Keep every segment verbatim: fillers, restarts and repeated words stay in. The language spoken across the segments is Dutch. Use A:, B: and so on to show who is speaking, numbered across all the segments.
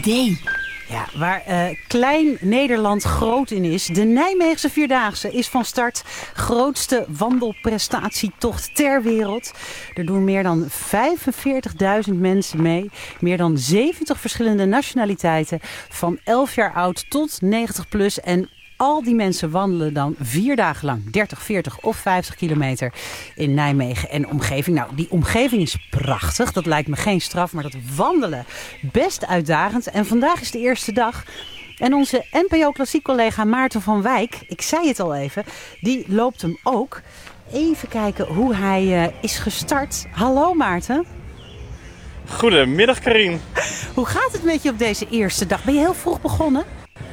A: idee. Ja, waar uh, klein Nederland groot in is. De Nijmeegse Vierdaagse is van start. Grootste wandelprestatietocht ter wereld. Er doen meer dan vijfenveertigduizend mensen mee. Meer dan zeventig verschillende nationaliteiten. Van elf jaar oud tot negentig plus. En al die mensen wandelen dan vier dagen lang dertig, veertig of vijftig kilometer in Nijmegen en omgeving. Nou, die omgeving is prachtig. Dat lijkt me geen straf, maar dat wandelen best uitdagend. En vandaag is de eerste dag. En onze N P O Klassiek collega Maarten van Wijk, ik zei het al even, die loopt hem ook. Even kijken hoe hij uh, is gestart. Hallo Maarten.
B: Goedemiddag Karin.
A: Hoe gaat het met je op deze eerste dag? Ben je heel vroeg begonnen?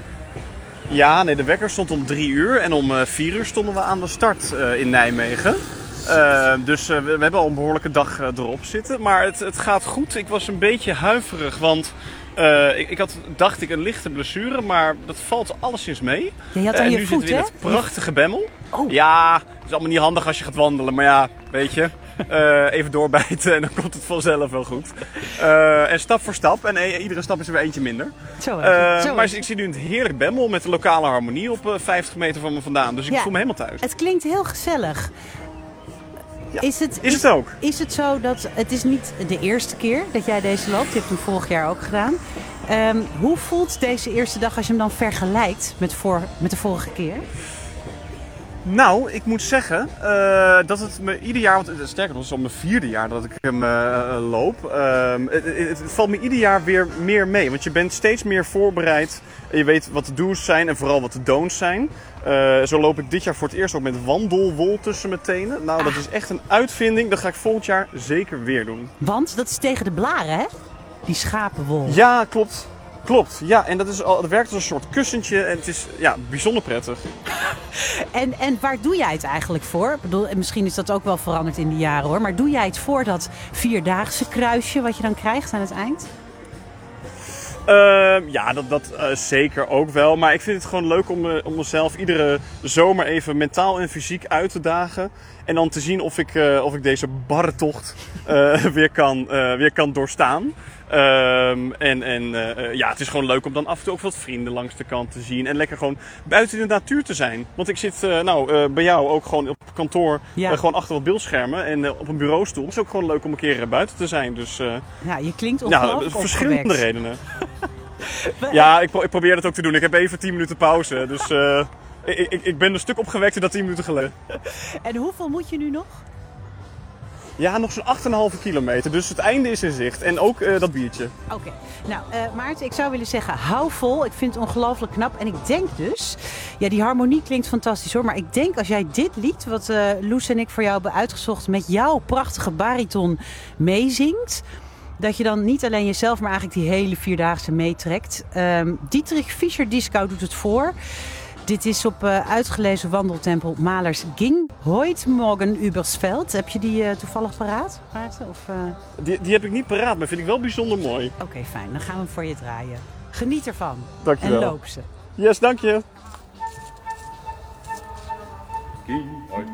B: Ja, nee, de wekker stond om drie uur en om uh, vier uur stonden we aan de start uh, in Nijmegen. Uh, dus uh, we, we hebben al een behoorlijke dag uh, erop zitten. Maar het, het gaat goed. Ik was een beetje huiverig, want uh, ik, ik had, dacht ik, een lichte blessure, maar dat valt alleszins mee.
A: Ja, je had aan
B: uh,
A: je
B: nu
A: voet,
B: zitten we in
A: hè?
B: het prachtige Bemmel.
A: Oh.
B: Ja, het is allemaal niet handig als je gaat wandelen, maar ja, weet je. Uh, even doorbijten en dan komt het vanzelf wel goed. Uh, en stap voor stap. En e- iedere stap is er weer eentje minder.
A: Zo is
B: uh,
A: het. Zo
B: maar
A: is
B: ik zie nu een heerlijk Bemmel met de lokale harmonie op uh, vijftig meter van me vandaan. Dus ik
A: Ja,
B: voel me helemaal thuis.
A: Het klinkt heel gezellig.
B: Ja,
A: is, het,
B: is het ook?
A: Is het zo dat het is niet de eerste keer dat jij deze loopt? Je hebt hem vorig jaar ook gedaan. Um, hoe voelt deze eerste dag als je hem dan vergelijkt met, voor, met de vorige keer?
B: Nou, ik moet zeggen uh, dat het me ieder jaar, want sterker nog, het is al mijn vierde jaar dat ik hem uh, loop. Uh, het, het, het valt me ieder jaar weer meer mee, want je bent steeds meer voorbereid. En je weet wat de do's zijn en vooral wat de don'ts zijn. Uh, zo loop ik dit jaar voor het eerst ook met wandelwol tussen mijn tenen. Nou, dat is echt een uitvinding. Dat ga ik volgend jaar zeker weer doen.
A: Want dat is tegen de blaren, hè? Die schapenwol.
B: Ja, klopt. Klopt, ja. En dat, is al, dat werkt als een soort kussentje en het is ja, bijzonder prettig.
A: En, en waar doe jij het eigenlijk voor? Ik bedoel, misschien is dat ook wel veranderd in de jaren hoor. Maar doe jij het voor dat vierdaagse kruisje wat je dan krijgt aan het eind?
B: Uh, ja, dat, dat uh, zeker ook wel. Maar ik vind het gewoon leuk om, uh, om mezelf iedere zomer even mentaal en fysiek uit te dagen. En dan te zien of ik, uh, of ik deze barre tocht uh, weer, kan, uh, weer kan doorstaan. Um, en en uh, ja, het is gewoon leuk om dan af en toe ook wat vrienden langs de kant te zien. En lekker gewoon buiten in de natuur te zijn. Want ik zit uh, nou, uh, bij jou ook gewoon op kantoor, ja. uh, gewoon achter wat beeldschermen en uh, op een bureaustoel. Het is ook gewoon leuk om een keer uh, buiten te zijn. Dus, uh,
A: ja, je klinkt ongelooflijk
B: ja, verschillende
A: opgewekt.
B: redenen. Ja, ik, pro- ik probeer dat ook te doen. Ik heb even tien minuten pauze. Dus uh, ik, ik, ik ben een stuk opgewekter dan tien minuten geleden.
A: En hoeveel moet je nu nog?
B: Ja, nog zo'n acht komma vijf kilometer. Dus het einde is in zicht. En ook uh, dat biertje.
A: Oké. Okay. Nou, uh, Maarten, ik zou willen zeggen, hou vol. Ik vind het ongelooflijk knap. En ik denk dus, ja, die harmonie klinkt fantastisch hoor. Maar ik denk als jij dit lied, wat uh, Loes en ik voor jou hebben uitgezocht, met jouw prachtige bariton meezingt, dat je dan niet alleen jezelf, maar eigenlijk die hele vierdaagse meetrekt. Um, Dietrich Fischer-Dieskau doet het voor. Dit is op uh, uitgelezen wandeltempel Malers Ging Heute Morgen übers Veld. Heb je die uh, toevallig paraat, Maarten? Of, uh...
B: die, die heb ik niet paraat, maar vind ik wel bijzonder mooi.
A: Oké, okay, fijn. Dan gaan we hem voor je draaien. Geniet ervan.
B: Dankjewel.
A: En loop ze.
B: Yes, dank je.